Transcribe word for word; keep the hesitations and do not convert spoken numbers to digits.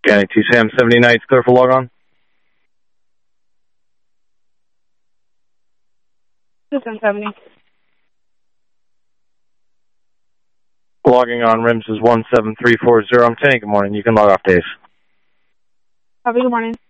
County two Sam seventy-nine, it's clear for log on. two Sam seventy. Logging on, rims is one seven three four zero. I'm ten, good morning. You can log off, Dave. Have a good morning.